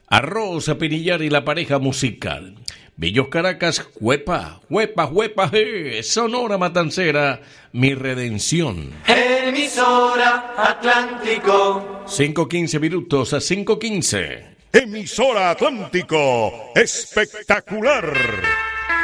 Arroz, Pinillar y la pareja musical. Villos Caracas, Huepa, Huepa, Huepa, Sonora Matancera, mi redención. Emisora Atlántico. 5:15 minutos a 5:15. Emisora Atlántico, espectacular.